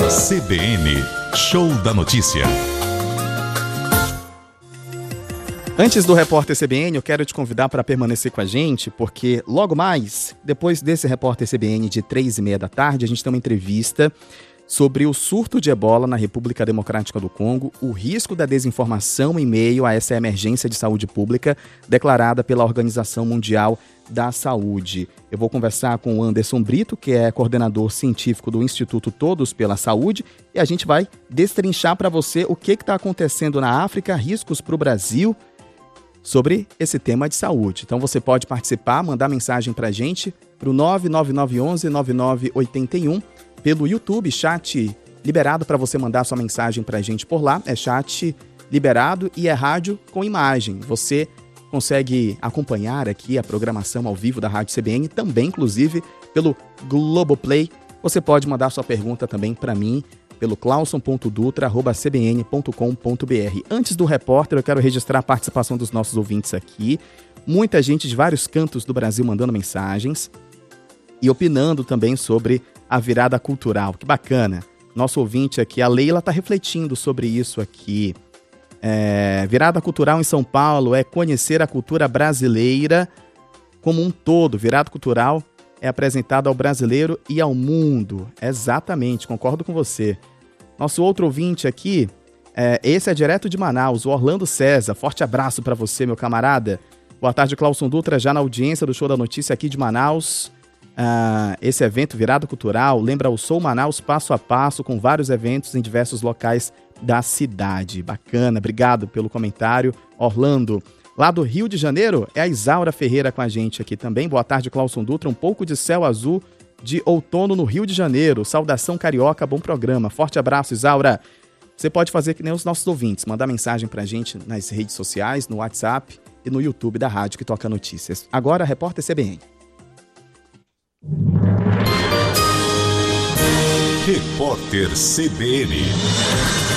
CBN, Show da Notícia. Antes do Repórter CBN, eu quero te convidar para permanecer com a gente, porque logo mais, depois desse Repórter CBN de 3h30 da tarde, a gente tem uma entrevista sobre o surto de ebola na República Democrática do Congo, o risco da desinformação em meio a essa emergência de saúde pública declarada pela Organização Mundial da Saúde. Eu vou conversar com o Anderson Brito, que é coordenador científico do Instituto Todos pela Saúde, e a gente vai destrinchar para você o que está acontecendo na África, riscos para o Brasil, sobre esse tema de saúde. Então você pode participar, mandar mensagem para a gente para o 99911-9981, pelo YouTube, chat liberado para você mandar sua mensagem para a gente por lá. É chat liberado e é rádio com imagem. Você consegue acompanhar aqui a programação ao vivo da Rádio CBN, também inclusive pelo Globoplay. Você pode mandar sua pergunta também para mim pelo clauson.dutra@cbn.com.br. Antes do repórter, eu quero registrar a participação dos nossos ouvintes aqui. Muita gente de vários cantos do Brasil mandando mensagens e opinando também sobre a virada cultural. Que bacana. Nosso ouvinte aqui, a Leila, está refletindo sobre isso aqui. Virada cultural em São Paulo é conhecer a cultura brasileira como um todo. Virada cultural é apresentado ao brasileiro e ao mundo. Exatamente, concordo com você. Nosso outro ouvinte aqui, esse é direto de Manaus, o Orlando César. Forte abraço para você, meu camarada. Boa tarde, Clauson Dutra, já na audiência do Show da Notícia aqui de Manaus. Esse evento Virada Cultural lembra o Sou Manaus passo a passo, com vários eventos em diversos locais da cidade. Bacana, obrigado pelo comentário, Orlando. Lá do Rio de Janeiro, é a Isaura Ferreira com a gente aqui também. Boa tarde, Clauson Dutra. Um pouco de céu azul de outono no Rio de Janeiro. Saudação carioca, bom programa. Forte abraço, Isaura. Você pode fazer que nem os nossos ouvintes, mandar mensagem pra gente nas redes sociais, no WhatsApp e no YouTube da rádio que toca notícias. Agora, Repórter CBN. Repórter CBN.